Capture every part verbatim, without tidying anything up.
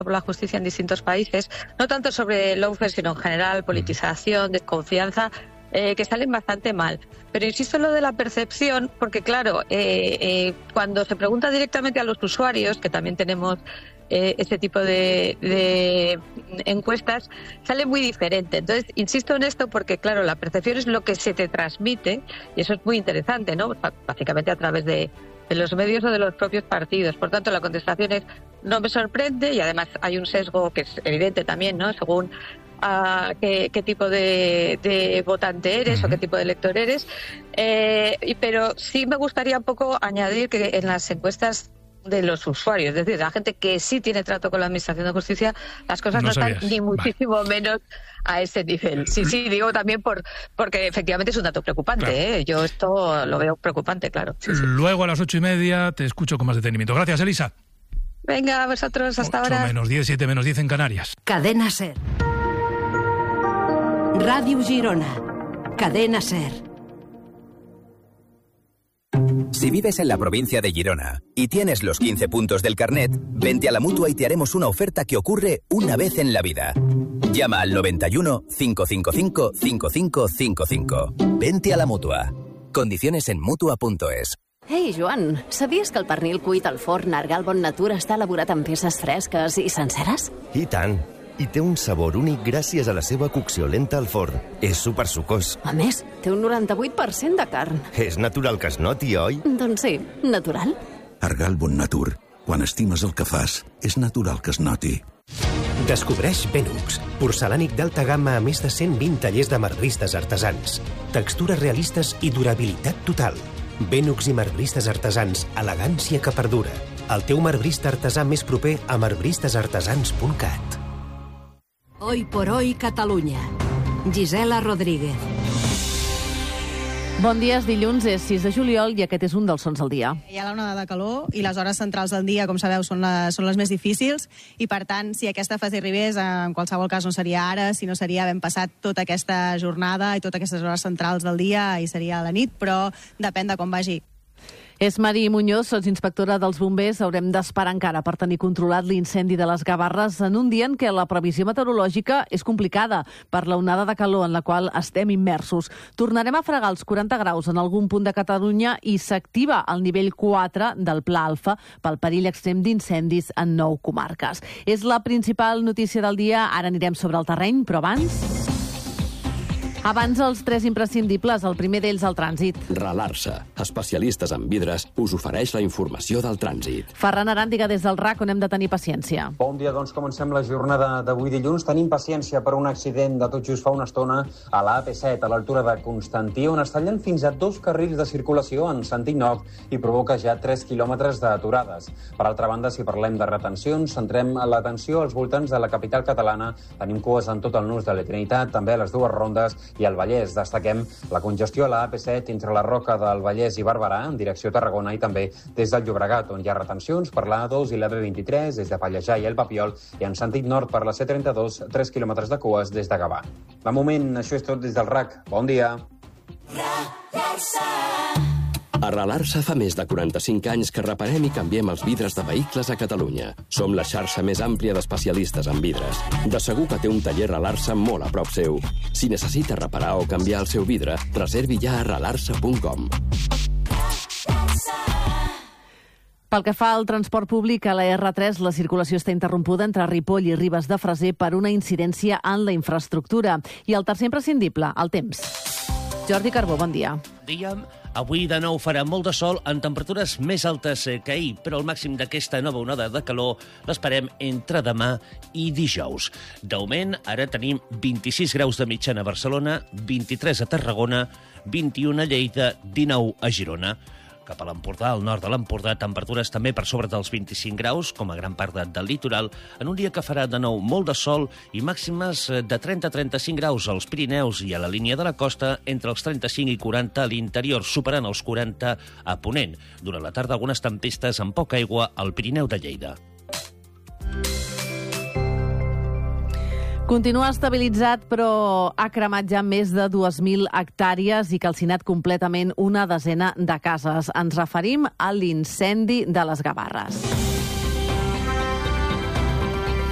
por la justicia en distintos países, no tanto sobre lawfare, sino en general, politización, desconfianza, eh, que salen bastante mal. Pero insisto en lo de la percepción, porque claro, eh, eh, cuando se pregunta directamente a los usuarios, que también tenemos eh, este tipo de, de encuestas, sale muy diferente. Entonces, insisto en esto porque, claro, la percepción es lo que se te transmite, y eso es muy interesante, ¿no? Básicamente a través de de los medios o de los propios partidos. Por tanto, la contestación es no me sorprende, y además hay un sesgo que es evidente también, ¿no? Según uh, qué, qué tipo de, de votante eres uh-huh. o qué tipo de elector eres. Eh, pero sí me gustaría un poco añadir que en las encuestas de los usuarios, es decir, la gente que sí tiene trato con la Administración de Justicia, las cosas no, no están ni muchísimo vale. menos a ese nivel. Sí, sí, digo también por porque efectivamente es un dato preocupante. Claro. ¿eh? Yo esto lo veo preocupante, claro. Sí, sí. Luego a las ocho y media te escucho con más detenimiento. Gracias, Elisa. Venga, a vosotros, hasta ocho ahora. menos diez, siete menos diez en Canarias. Cadena SER. Radio Girona. Cadena SER. Si vives en la provincia de Girona y tienes los quince puntos del carnet, vente a la Mutua y te haremos una oferta que ocurre una vez en la vida. Llama al noventa y uno, cinco cinco cinco, cinco cinco cinco cinco. Vente a la Mutua. Condiciones en mutua punto es. Ei, Joan, sabies que el pernil cuit al forn Argal Bon Natura està elaborat amb peces fresques i senceres? I tant. I té un sabor únic gràcies a la seva cocció lenta al forn. És supersucós. A més, té un noranta-vuit per cent de carn. És natural que es noti, oi? Doncs sí, natural. Argal Bon Natur. Quan estimes el que fas, és natural que es noti. Descobreix Benux, porcelànic d'alta gamma a més de cent vint tallers de marbristes artesans. Textures realistes i durabilitat total. Benux i marbristes artesans, elegància que perdura. El teu marbrista artesà més proper a marbristes artesans punt cat. Hoy por hoy Catalunya. Gisela Rodríguez. Bon dia, és dilluns, és sis de juliol i aquest és un dels sons del dia. Hi ha l'onada de calor i les hores centrals del dia, com sabeu, són les, són les més difícils i, per tant, si aquesta fase arribés, en qualsevol cas no seria ara, sinó seria havent passat tota aquesta jornada i totes aquestes hores centrals del dia i seria a la nit, però depèn de com vagi. És Mari Muñoz, sotsinspectora dels bombers. Haurem d'esperar encara per tenir controlat l'incendi de les Gavarres en un dia en què la previsió meteorològica és complicada per la onada de calor en la qual estem immersos. Tornarem a fregar els quaranta graus en algun punt de Catalunya i s'activa el nivell quatre del Pla Alfa pel perill extrem d'incendis en nou comarques. És la principal notícia del dia. Ara anirem sobre el terreny, però abans... Abans els tres imprescindibles, el primer d'ells el trànsit. Relarsa, especialistes en vidres, us ofereix la informació del trànsit. Ferran Aràndiga des del R A C, on hem de tenir paciència. Bon dia, doncs comencem la jornada d'avui dilluns. Tenim paciència per un accident de tot just fa una estona a la A P set, a l'altura de Constantí, on es tallen fins a dos carrils de circulació en sentit nord i provoca ja tres quilòmetres d'aturades. Per altra banda, si parlem de retencions, centrem l'atenció als voltants de la capital catalana. Tenim cues en tot el nus de la Trinitat, també a les dues rondes i al Vallès. Destaquem la congestió a la A P set entre la Roca del Vallès i Barberà, en direcció a Tarragona, i també des del Llobregat, on hi ha retencions per la A dos i la B vint-i-tres, des de Pallejà i el Papiol, i en sentit nord per la C trenta-dos, tres quilòmetres de cues des de Gavà. De moment, això és tot des del R A C. Bon dia. A Relarsa fa més de quaranta-cinc anys que reparem i canviem els vidres de vehicles a Catalunya. Som la xarxa més àmplia d'especialistes en vidres. De segur que té un taller Relarsa molt a prop seu. Si necessita reparar o canviar el seu vidre, reservi ja a relarsa punt com. Pel que fa al transport públic, a la R tres la circulació està interrompuda entre Ripoll i Ribes de Freser per una incidència en la infraestructura. I el tercer imprescindible, el temps. Jordi Carbó, bon dia. Diem, avui de nou farà molt de sol amb temperatures més altes que ahir, però el màxim d'aquesta nova onada de calor l'esperem entre demà i dijous. D'augment, ara tenim vint-i-sis graus de mitjana a Barcelona, vint-i-tres a Tarragona, vint-i-u a Lleida, dinou a Girona. Cap a l'Empordà, al nord de l'Empordà, temperatures també per sobre dels vint-i-cinc graus, com a gran part del litoral, en un dia que farà de nou molt de sol i màximes de trenta a trenta-cinc graus als Pirineus i a la línia de la costa, entre els trenta-cinc i quaranta a l'interior, superant els quaranta a Ponent. Durant la tarda, algunes tempestes amb poca aigua al Pirineu de Lleida. Continua estabilitzat, però ha cremat ja més de dues mil hectàrees i calcinat completament una desena de cases. Ens referim a l'incendi de les Gavarres.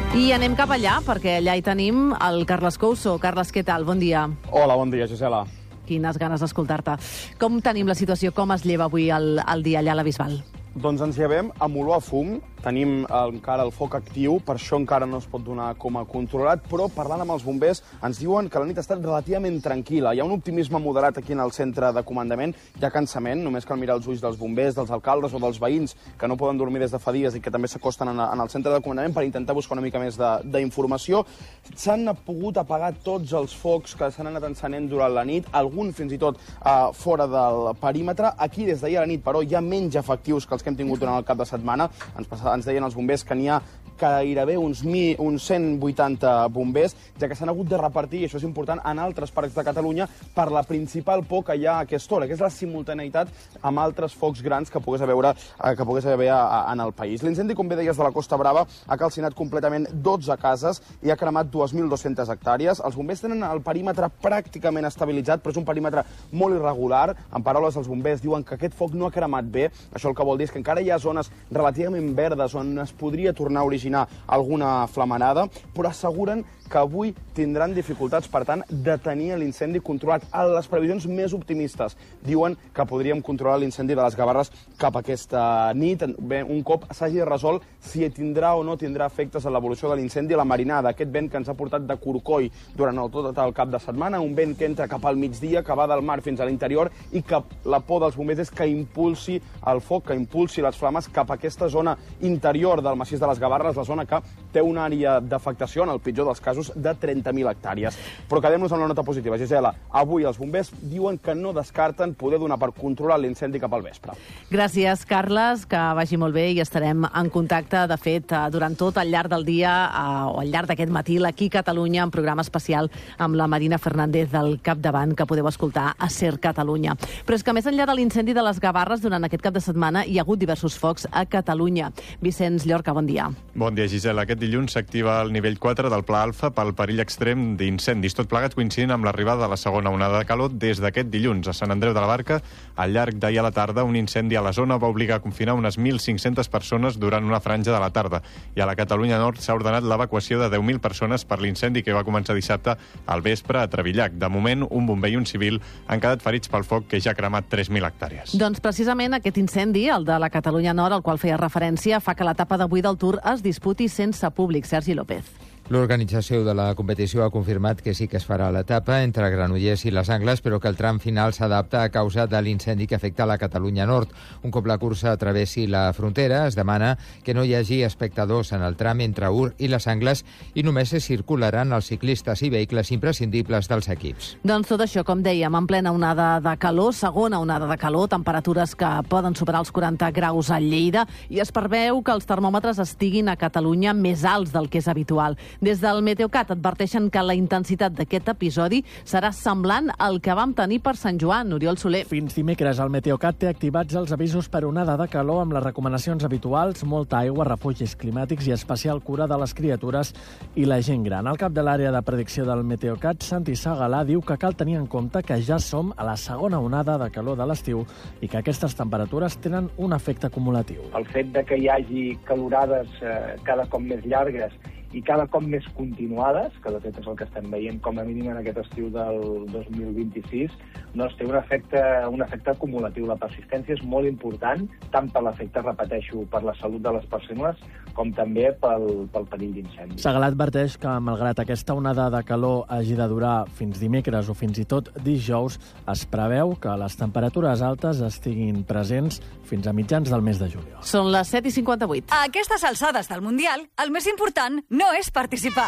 I anem cap allà, perquè allà hi tenim el Carles Couso. Carles, què tal? Bon dia. Hola, bon dia, Gisela. Quines ganes d'escoltar-te. Com tenim la situació? Com es lleva avui el, el dia allà a la Bisbal? Doncs ens llevem amb olor a fum, tenim encara el foc actiu, per això encara no es pot donar com a controlat, però parlant amb els bombers ens diuen que la nit ha estat relativament tranquil·la. Hi ha un optimisme moderat aquí en el centre de comandament, hi ha cansament, només cal mirar els ulls dels bombers, dels alcaldes o dels veïns que no poden dormir des de fa dies i que també s'acosten en, en el centre de comandament per intentar buscar una mica més d'informació. S'han pogut apagar tots els focs que s'han anat encenent durant la nit, algun fins i tot uh, fora del perímetre. Aquí, des d'ahir a la nit, però, hi ha menys efectius que els que hem tingut durant el cap de setmana. Ens, ens deien els bombers que n'hi ha gairebé uns, mi, uns cent vuitanta bombers, ja que s'han hagut de repartir, i això és important, en altres parcs de Catalunya per la principal por que hi ha a aquesta hora, que és la simultaneïtat amb altres focs grans que pogués haver, que pogués haver en el país. L'incendi, com bé deies, de la Costa Brava ha calcinat completament dotze cases i ha cremat dos mil dues-centes hectàrees. Els bombers tenen el perímetre pràcticament estabilitzat, però és un perímetre molt irregular. En paraules dels bombers, diuen que aquest foc no ha cremat bé. Això el que vol dir és que encara hi ha zones relativament verdes on es podria tornar a originar alguna flamarada, però asseguren que avui tindran dificultats, per tant, de tenir l'incendi controlat. A les previsions més optimistes diuen que podríem controlar l'incendi de les Gavarres cap a aquesta nit. Bé, un cop s'hagi resolt si tindrà o no tindrà efectes en l'evolució de l'incendi, la marinada, aquest vent que ens ha portat de Corcoll durant el, tot el cap de setmana, un vent que entra cap al migdia, que va del mar fins a l'interior i que la por dels bombers és que impulsi el foc, que impulsi les flames cap a aquesta zona interior del massís de les Gavarres, la zona que té una àrea d'afectació, en el pitjor dels casos, de trenta mil hectàrees. Però quedem-nos amb la nota positiva. Gisela, avui els bombers diuen que no descarten poder donar per controlar l'incendi cap al vespre. Gràcies, Carles, que vagi molt bé i estarem en contacte, de fet, durant tot al llarg del dia o al llarg d'aquest matí, aquí a Catalunya, en programa especial amb la Marina Fernández del capdavant, que podeu escoltar a Ser Catalunya. Però és que més enllà de l'incendi de les Gavarres, durant aquest cap de setmana hi ha hagut diversos focs a Catalunya. Vicenç Llorca, bon dia. Bon dia, Gisela. Aquest dilluns s'activa el nivell quatre del Pla Alfa pel perill extrem d'incendis, tot plegat coincidint amb l'arribada de la segona onada de calor des d'aquest dilluns. A Sant Andreu de la Barca, al llarg d'ahir a la tarda, un incendi a la zona va obligar a confinar unes mil cinc-centes persones durant una franja de la tarda. I a la Catalunya Nord s'ha ordenat l'evacuació de deu mil persones per l'incendi que va començar dissabte al vespre a Trevillac. De moment, un bomber i un civil han quedat ferits pel foc que ja ha cremat tres mil hectàrees. Doncs precisament aquest incendi, el de la Catalunya Nord, al qual feia referència, fa que l'etapa d'avui del Tour es disputi sense públic. Sergi López. L'organització de la competició ha confirmat que sí que es farà l'etapa entre Granollers i les Angles, però que el tram final s'adapta a causa de l'incendi que afecta la Catalunya Nord. Un cop la cursa travessi la frontera, es demana que no hi hagi espectadors en el tram entre Ur i les Angles i només se circularan els ciclistes i vehicles imprescindibles dels equips. Doncs tot això, com dèiem, en plena onada de calor, segona onada de calor, temperatures que poden superar els quaranta graus a Lleida, i es preveu que els termòmetres estiguin a Catalunya més alts del que és habitual. Des del Meteocat adverteixen que la intensitat d'aquest episodi serà semblant al que vam tenir per Sant Joan. Oriol Soler. Fins dimecres, el Meteocat té activats els avisos per onada de calor amb les recomanacions habituals, molta aigua, refugis climàtics i especial cura de les criatures i la gent gran. El cap de l'àrea de predicció del Meteocat, Santi Sagalà, diu que cal tenir en compte que ja som a la segona onada de calor de l'estiu i que aquestes temperatures tenen un efecte acumulatiu. El fet de que hi hagi calorades eh, cada cop més llargues i cada cop més continuades, que de fet és el que estem veient com a mínim en aquest estiu del dos mil vint-i-sis, doncs té un efecte, un efecte acumulatiu. La persistència és molt important, tant per l'efecte, repeteixo, per la salut de les persones, com també pel, pel perill d'incendi. Sagalà adverteix que, malgrat aquesta onada de calor hagi de durar fins dimecres o fins i tot dijous, es preveu que les temperatures altes estiguin presents fins a mitjans del mes de juliol. Són les set i cinquanta-vuit. A aquestes alçades del Mundial, el més important no és participar.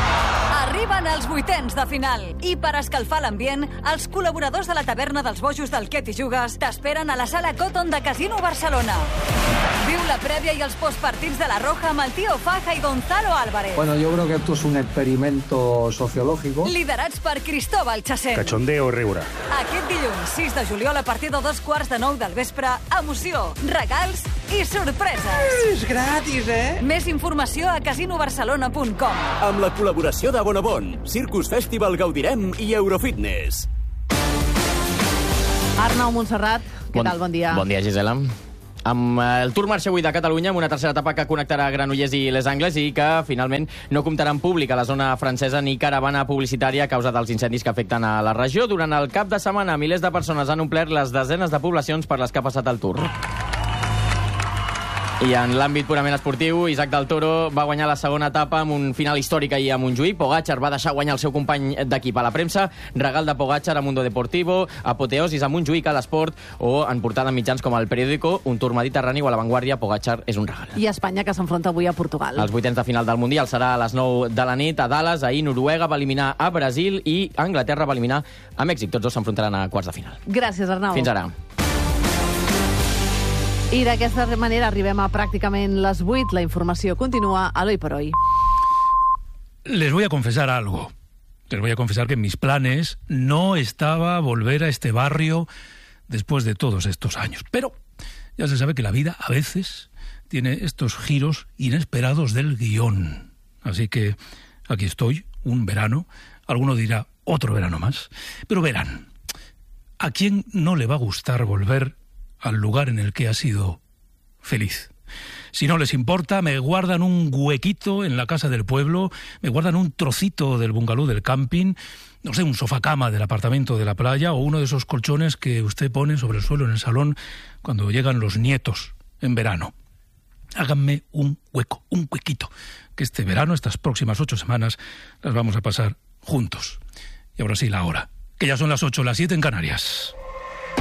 Arriben els vuitens de final i per escalfar l'ambient, els col·laboradors de la taverna dels bojos del Què t'hi jugues t'esperen a la sala Cotton de Casino Barcelona. Viu la prèvia i els postpartits de la Roja amb el Tío Faja i Gonzalo Álvarez. Bueno, yo creo que esto es un experimento sociológico. Liderats per Cristóbal Chacén. Cachondeo riure. Aquest dilluns, sis de juliol, a partir de dos quarts de nou del vespre, emoció, regals i sorpreses. És gratis, eh? Més informació a casino barcelona punt com. Amb la col·laboració de Bonobon, Circus Festival Gaudirem i Eurofitness. Arnau Montserrat, què bon, tal? Bon dia. Bon dia, Gisela. amb el Tour Marxa avui de Catalunya, amb una tercera etapa que connectarà Granollers i Les Angles i que finalment no comptarà amb públic a la zona francesa ni caravana publicitària a causa dels incendis que afecten a la regió. Durant el cap de setmana, milers de persones han omplert les desenes de poblacions per les que ha passat el Tour. I en l'àmbit purament esportiu, Isaac del Toro va guanyar la segona etapa amb un final històric ahir a Montjuïc. Pogačar va deixar guanyar el seu company d'equip a la premsa. Regal de Pogačar a Mundo Deportivo, apoteosis a Montjuïc a l'Esport o en portada en mitjans com el Periódico, un Tour mediterrani o a La Vanguardia, Pogačar és un regal. I Espanya, que s'enfronta avui a Portugal. Els vuitens de final del Mundial serà a les nou de la nit a Dallas. Ahir Noruega va eliminar a Brasil i Anglaterra va eliminar a Mèxic. Tots dos s'enfrontaran a quarts de final. Gràcies, Arnau. Fins ara. I d'aquesta manera arribem a pràcticament les vuit. La informació continua a l'Hoy por Hoy. Les voy a confesar algo. Les voy a confesar que en mis planes no estaba volver a este barrio después de todos estos años. Pero ya se sabe que la vida a veces tiene estos giros inesperados del guión. Así que aquí estoy, un verano. Alguno dirá, otro verano más. Pero verán, ¿a quién no le va a gustar volver al lugar en el que ha sido feliz? Si no les importa, me guardan un huequito en la casa del pueblo, me guardan un trocito del bungalow del camping, no sé, un sofá cama del apartamento de la playa o uno de esos colchones que usted pone sobre el suelo en el salón cuando llegan los nietos en verano. Háganme un hueco, un huequito, que este verano, estas próximas ocho semanas, las vamos a pasar juntos. Y ahora sí, la hora, que ya son las ocho, las siete en Canarias.